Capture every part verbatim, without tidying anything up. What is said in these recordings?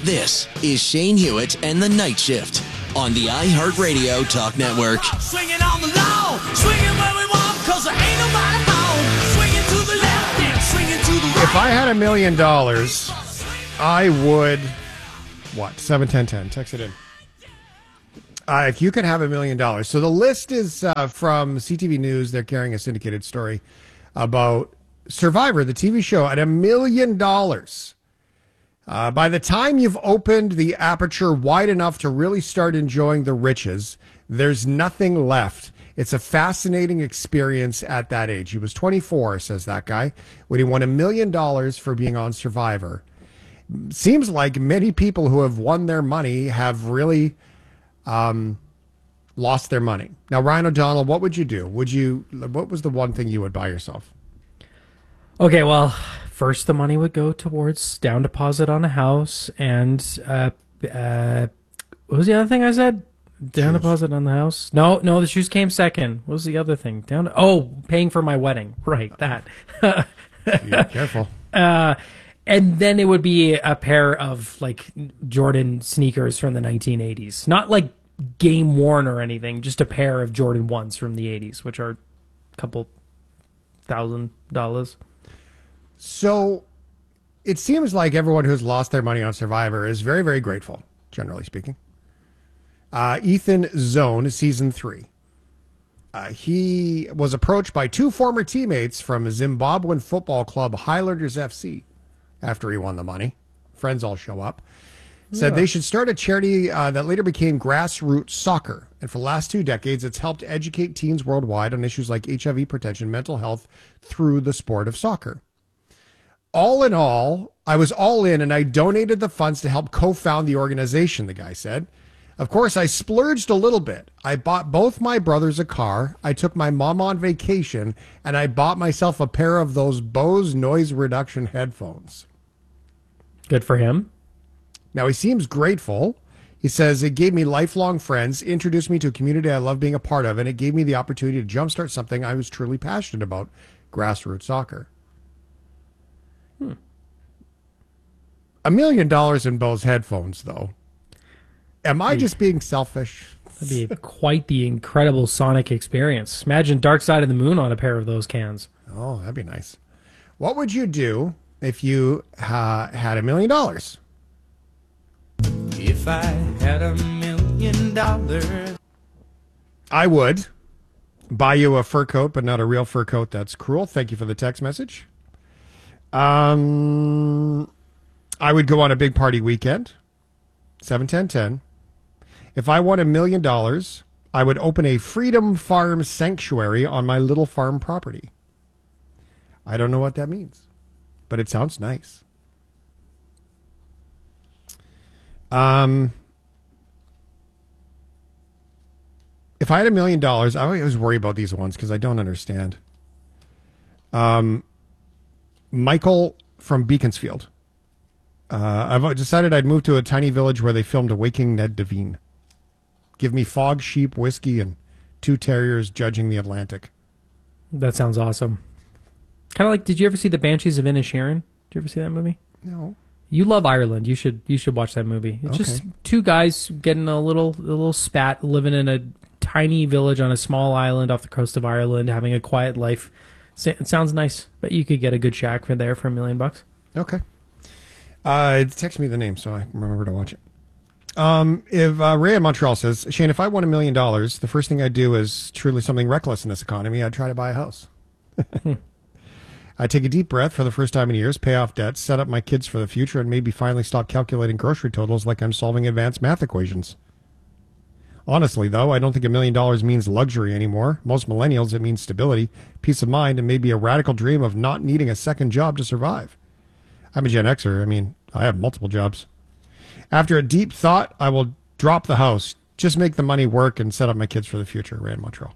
This is Shane Hewitt and the Night Shift on the iHeartRadio Talk Network. Swinging on the lawn, swinging where we want, cause there ain't nobody home. Swinging to the left and swinging to the right. If I had a million dollars, I would, what, seven ten ten, text it in. Uh, if you could have a million dollars. So the list is uh, from C T V News. They're carrying a syndicated story about Survivor, the T V show, at a million dollars. Uh, by the time you've opened the aperture wide enough to really start enjoying the riches, there's nothing left. It's a fascinating experience at that age. He was twenty-four, says that guy, when he won a million dollars for being on Survivor. Seems like many people who have won their money have really um, lost their money. Now, Ryan O'Donnell, what would you do? Would you? What was the one thing you would buy yourself? Okay, well, first the money would go towards down deposit on a house, and uh, uh, what was the other thing I said? Down shoes. Deposit on the house? No, no, the shoes came second. What was the other thing? Down. Oh, paying for my wedding. Right, that. Yeah, careful. Uh, and then it would be a pair of like Jordan sneakers from the nineteen eighties, not like game worn or anything, just a pair of Jordan ones from the eighties, which are a couple thousand dollars. So it seems like everyone who's lost their money on Survivor is very, very grateful, generally speaking. Uh, Ethan Zone, season three. Uh, he was approached by two former teammates from Zimbabwean football club Highlanders F C after he won the money. Friends all show up. Said yeah. they should start a charity uh, that later became Grassroots Soccer. And for the last two decades, it's helped educate teens worldwide on issues like H I V prevention, mental health through the sport of soccer. All in all, I was all in and I donated the funds to help co-found the organization, the guy said. Of course, I splurged a little bit. I bought both my brothers a car. I took my mom on vacation and I bought myself a pair of those Bose noise reduction headphones. Good for him. Now, he seems grateful. He says, it gave me lifelong friends, introduced me to a community I love being a part of, and it gave me the opportunity to jumpstart something I was truly passionate about, grassroots soccer. Hmm. A million dollars in Bose headphones, though. Am I just being selfish? That'd be quite the incredible sonic experience. Imagine Dark Side of the Moon on a pair of those cans. Oh, that'd be nice. What would you do if you uh, had a million dollars? If I had a million dollars, I would buy you a fur coat, but not a real fur coat. That's cruel. Thank you for the text message. Um, I would go on a big party weekend. seven ten ten. If I won a million dollars, I would open a Freedom Farm sanctuary on my little farm property. I don't know what that means, but it sounds nice. Um, if I had a million dollars, I always worry about these ones because I don't understand. Um, Michael from Beaconsfield. Uh, I've decided I'd move to a tiny village where they filmed Waking Ned Devine. Give me fog, sheep, whiskey, and two terriers judging the Atlantic. That sounds awesome. Kind of like, did you ever see The Banshees of Inisherin? Did you ever see that movie? No. You love Ireland. You should you should watch that movie. It's Okay. just two guys getting a little a little spat, living in a tiny village on a small island off the coast of Ireland, having a quiet life. It sounds nice, but you could get a good shack for there for a million bucks. Okay. Uh, text me the name so I remember to watch it. Um, if uh, Ray in Montreal says, Shane, if I won a million dollars, the first thing I'd do is truly something reckless in this economy. I'd try to buy a house. I'd take a deep breath for the first time in years, pay off debts, set up my kids for the future, and maybe finally stop calculating grocery totals like I'm solving advanced math equations. Honestly, though, I don't think a million dollars means luxury anymore. Most millennials, it means stability, peace of mind, and maybe a radical dream of not needing a second job to survive. I'm a Gen Xer. I mean, I have multiple jobs. After a deep thought, I will drop the house, just make the money work, and set up my kids for the future. Ray in Montreal.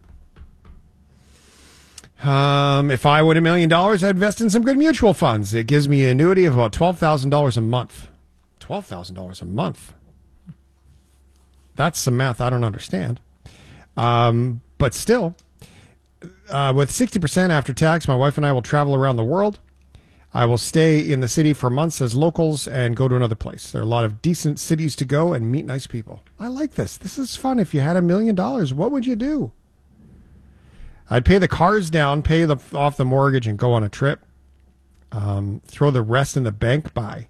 Um, if I win a million dollars, I'd invest in some good mutual funds. It gives me an annuity of about twelve thousand dollars a month. twelve thousand dollars a month. That's some math I don't understand. Um, but still, uh, with sixty percent after tax, my wife and I will travel around the world. I will stay in the city for months as locals and go to another place. There are a lot of decent cities to go and meet nice people. I like this. This is fun. If you had a million dollars, what would you do? I'd pay the cars down, pay the, off the mortgage, and go on a trip. Um, throw the rest in the bank by.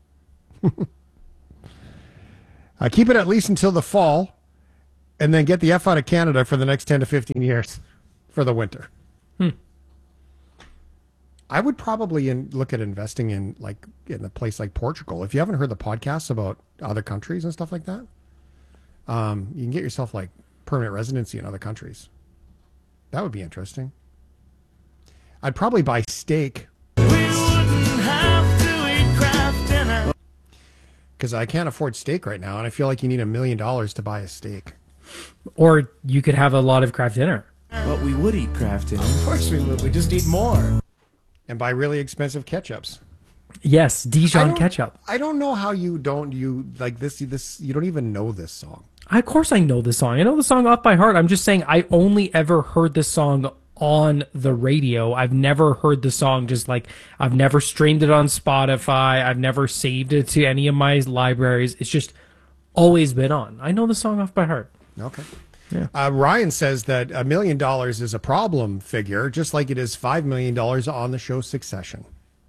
I keep it at least until the fall, and then get the F out of Canada for the next ten to fifteen years for the winter. Hmm. I would probably in, look at investing in like in a place like Portugal. If you haven't heard the podcasts about other countries and stuff like that, um, you can get yourself like permanent residency in other countries. That would be interesting. I'd probably buy steak. We wouldn't have to eat Kraft dinner. Because I can't afford steak right now, and I feel like you need a million dollars to buy a steak. Or you could have a lot of Kraft dinner. But we would eat Kraft dinner. Of course we would. We just eat more. And buy really expensive ketchups. Yes, I Dijon don't- ketchup. I don't know how you don't you like this. This you don't even know this song. Of course I know the song. I know the song off by heart. I'm just saying I only ever heard this song on the radio. I've never heard the song just like, I've never streamed it on Spotify. I've never saved it to any of my libraries. It's just always been on. I know the song off by heart. Okay. Yeah. Uh, Ryan says that a million dollars is a problem figure, just like it is five million dollars on the show Succession.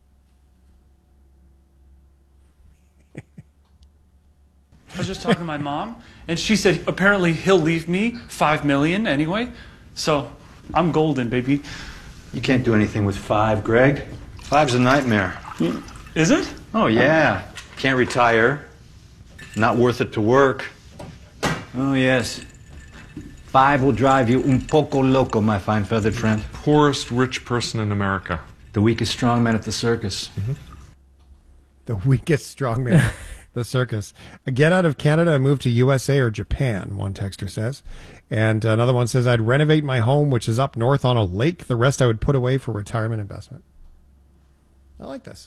I was just talking to my mom, and she said apparently he'll leave me five million anyway. So I'm golden, baby. You can't do anything with five, Greg. Five's a nightmare. Is it? Oh, yeah. Can't retire. Not worth it to work. Oh, yes. Five will drive you un poco loco, my fine feathered friend. Poorest rich person in America. The weakest strongman at the circus. Mm-hmm. The weakest strongman, the circus. Get out of Canada and move to U S A or Japan, one texter says. And another one says, I'd renovate my home, which is up north on a lake. The rest I would put away for retirement investment. I like this.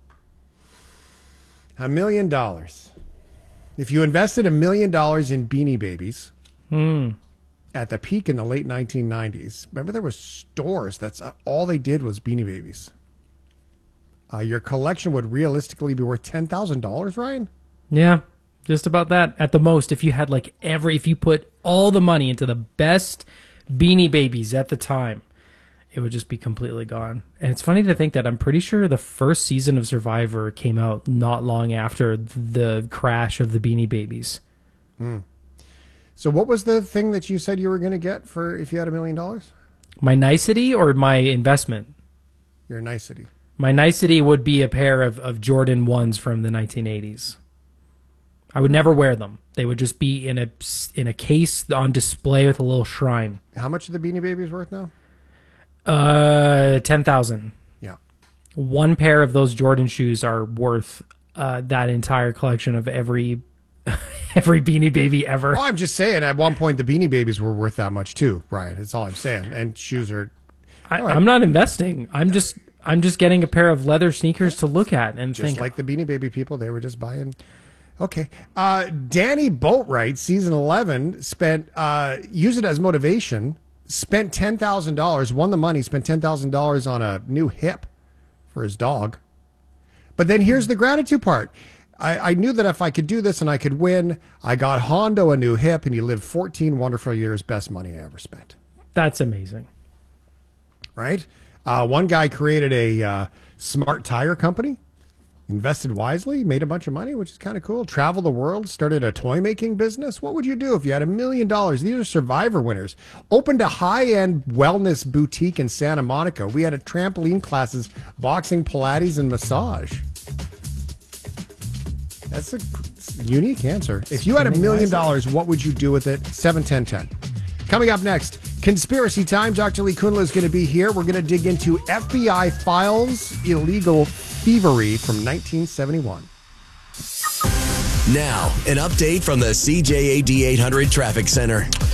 A million dollars. If you invested a million dollars in Beanie Babies Hmm. at the peak in the late nineteen nineties, remember there were stores that's uh, all they did was Beanie Babies. Uh, your collection would realistically be worth ten thousand dollars, Ryan? Yeah, just about that. At the most, if you had like every, if you put all the money into the best Beanie Babies at the time, it would just be completely gone. And it's funny to think that I'm pretty sure the first season of Survivor came out not long after the crash of the Beanie Babies. Hmm. So what was the thing that you said you were going to get for if you had a million dollars? My nicety or my investment? Your nicety. My nicety would be a pair of, of Jordan ones from the nineteen eighties. I would never wear them. They would just be in a in a case on display with a little shrine. How much are the Beanie Babies worth now? Uh, ten thousand. Yeah. One pair of those Jordan shoes are worth uh, that entire collection of every every Beanie Baby ever. Oh, I'm just saying. At one point, the Beanie Babies were worth that much too, Brian. That's all I'm saying. And shoes are. I, right. I'm not investing. I'm just I'm just getting a pair of leather sneakers to look at and Just think. like the Beanie Baby people, they were just buying. Okay. Uh, Danny Boatwright, season eleven, spent, uh, use it as motivation, spent ten thousand dollars, won the money, spent ten thousand dollars on a new hip for his dog. But then here's the gratitude part. I, I knew that if I could do this and I could win, I got Hondo a new hip, and he lived fourteen wonderful years, best money I ever spent. That's amazing. Right? Uh, one guy created a uh, smart tire company, invested wisely, made a bunch of money, which is kind of cool. Traveled the world, started a toy making business. What would you do if you had a million dollars? These are Survivor winners. Opened a high-end wellness boutique in Santa Monica. We had a trampoline classes, boxing, Pilates, and massage. That's a unique answer. If you had a million dollars, what would you do with it? seven ten ten. Coming up next, Conspiracy Time. Doctor Lee Kunla is going to be here. We're going to dig into F B I files, illegal thievery from nineteen seventy-one. Now, an update from the C J A D eight hundred Traffic Center.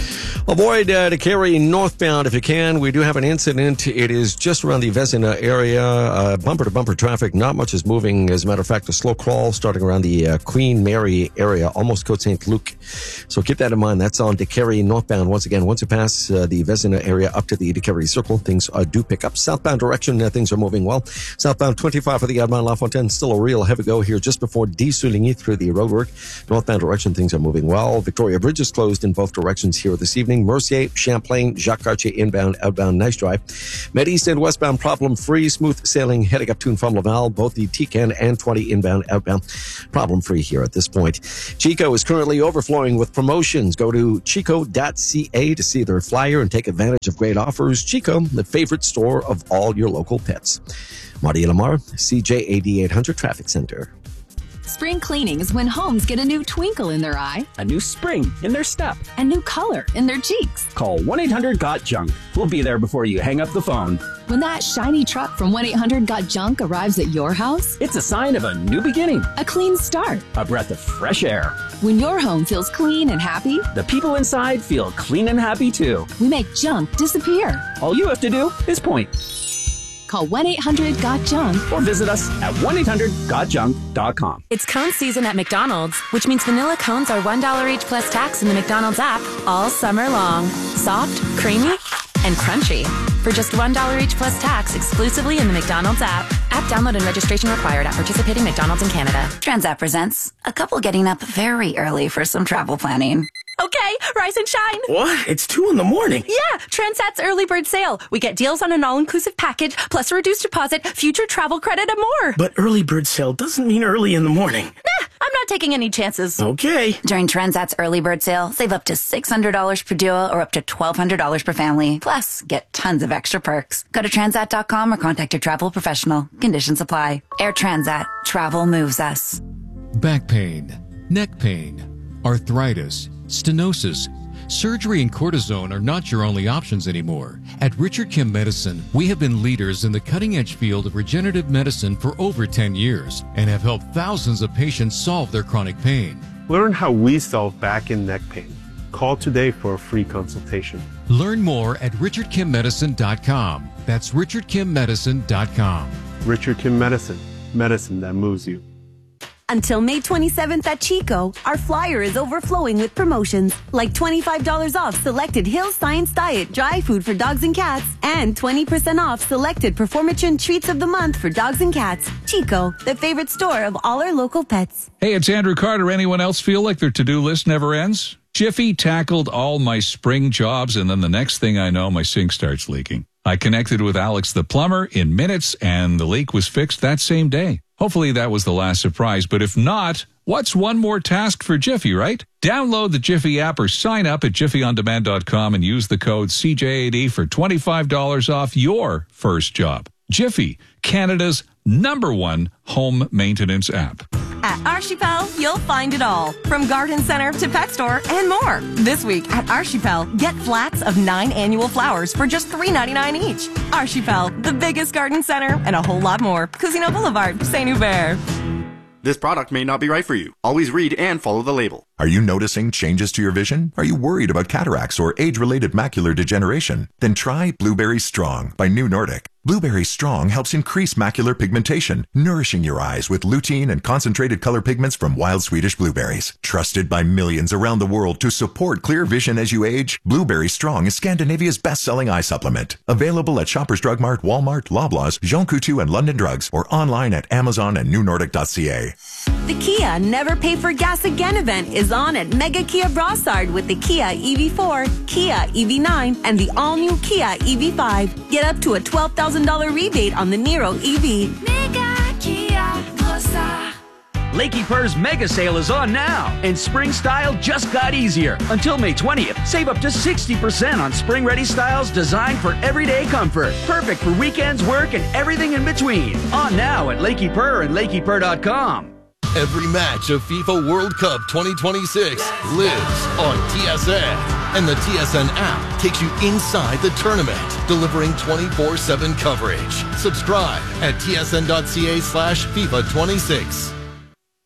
Avoid uh, to carry northbound if you can. We do have an incident. It is just around the Vezina area. Uh, bumper-to-bumper traffic. Not much is moving. As a matter of fact, a slow crawl starting around the uh, Queen Mary area, almost Côte Saint-Luc. So keep that in mind. That's on DeCarry northbound. Once again, once you pass uh, the Vezina area up to the DeCarry Circle, things uh, do pick up. Southbound direction, uh, things are moving well. Southbound twenty-five for the Admiral LaFontaine. Still a real heavy go here just before Dessouligny through the roadwork. Northbound direction, things are moving well. Victoria Bridge is closed in both directions here this evening. Mercier, Champlain, Jacques Cartier inbound, outbound, nice drive. Med East and westbound problem-free, smooth sailing heading up to and from Laval, both the T C A N and twenty inbound, outbound, problem-free here at this point. Chico is currently overflowing with promotions. Go to chico dot c a to see their flyer and take advantage of great offers. Chico, the favorite store of all your local pets. Marty Lamar, C J A D eight hundred Traffic Center. Spring cleaning is when homes get a new twinkle in their eye, a new spring in their step, a new color in their cheeks. Call one eight hundred got junk. We'll be there before you hang up the phone. When that shiny truck from one eight hundred got junk arrives at your house, it's a sign of a new beginning, a clean start, a breath of fresh air. When your home feels clean and happy, the people inside feel clean and happy too. We make junk disappear. All you have to do is point. Call one eight hundred got junk or visit us at one eight hundred got junk dot com. It's cone season at McDonald's, which means vanilla cones are one dollar each plus tax in the McDonald's app all summer long. Soft, creamy, and crunchy. For just one dollar each plus tax exclusively in the McDonald's app. App download and registration required at participating McDonald's in Canada. Transat presents a couple getting up very early for some travel planning. Okay, rise and shine. What? It's two in the morning. Yeah, Transat's early bird sale. We get deals on an all-inclusive package, plus a reduced deposit, future travel credit, and more. But early bird sale doesn't mean early in the morning. Nah, I'm not taking any chances. Okay. During Transat's early bird sale, save up to six hundred dollars per duo or up to twelve hundred dollars per family. Plus, get tons of extra perks. Go to transat dot com or contact your travel professional. Conditions apply. Air Transat. Travel moves us. Back pain, neck pain, arthritis, stenosis. Surgery and cortisone are not your only options anymore. At Richard Kim Medicine, we have been leaders in the cutting-edge field of regenerative medicine for over ten years and have helped thousands of patients solve their chronic pain. Learn how we solve back and neck pain. Call today for a free consultation. Learn more at richard kim medicine dot com. That's richard kim medicine dot com. Richard Kim Medicine. Medicine that moves you. Until May twenty-seventh at Chico, our flyer is overflowing with promotions like twenty-five dollars off selected Hill Science Diet dry food for dogs and cats and twenty percent off selected Performatrin treats of the month for dogs and cats. Chico, the favorite store of all our local pets. Hey, it's Andrew Carter. Anyone else feel like their to-do list never ends? Jiffy tackled all my spring jobs, and then the next thing I know, my sink starts leaking. I connected with Alex the plumber in minutes, and the leak was fixed that same day. Hopefully that was the last surprise, but if not, what's one more task for Jiffy, right? Download the Jiffy app or sign up at jiffy on demand dot com and use the code C J A D for twenty-five dollars off your first job. Jiffy, Canada's number one home maintenance app. At Archipel, you'll find it all, from garden center to pet store and more. This week at Archipel, get flats of nine annual flowers for just three ninety-nine each. Archipel, the biggest garden center and a whole lot more. Casino Boulevard, Saint Hubert. This product may not be right for you. Always read and follow the label. Are you noticing changes to your vision? Are you worried about cataracts or age-related macular degeneration? Then try Blueberry Strong by New Nordic. Blueberry Strong helps increase macular pigmentation, nourishing your eyes with lutein and concentrated color pigments from wild Swedish blueberries. Trusted by millions around the world to support clear vision as you age, Blueberry Strong is Scandinavia's best-selling eye supplement. Available at Shoppers Drug Mart, Walmart, Loblaws, Jean Coutu, and London Drugs, or online at Amazon and new nordic dot c a. The Kia Never Pay for Gas Again event is on at Mega Kia Brossard with the Kia E V four, Kia E V nine, and the all-new Kia E V five. Get up to a twelve thousand dollars rebate on the Niro E V. Mega Kia Brossard. Lakey Purr's mega sale is on now, and spring style just got easier. Until May twentieth, save up to sixty percent on spring-ready styles designed for everyday comfort. Perfect for weekends, work, and everything in between. On now at Lakey Purr and lakey purr dot com. Every match of FIFA World Cup twenty twenty-six lives on T S N, and the T S N app takes you inside the tournament, delivering twenty-four seven coverage. Subscribe at tsn dot c a slash FIFA twenty-six.